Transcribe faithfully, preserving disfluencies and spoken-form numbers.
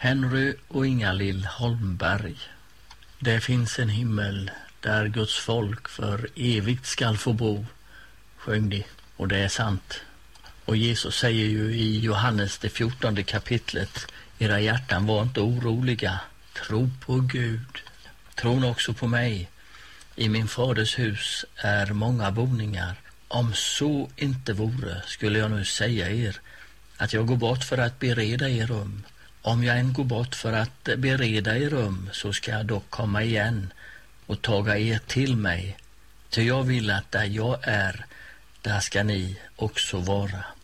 Henry och Inga-Lill Holmberg. Det finns en himmel där Guds folk för evigt skall få bo, sjöng de, och det är sant. Och Jesus säger ju i Johannes det fjortonde kapitlet: era hjärtan var inte oroliga, tro på Gud, tro också på mig. I min faders hus är många boningar. Om så inte vore skulle jag nu säga er att jag går bort för att bereda er rum. Om jag än går bort för att bereda er rum, så ska jag dock komma igen och taga er till mig. Ty jag vill att där jag är, där ska ni också vara.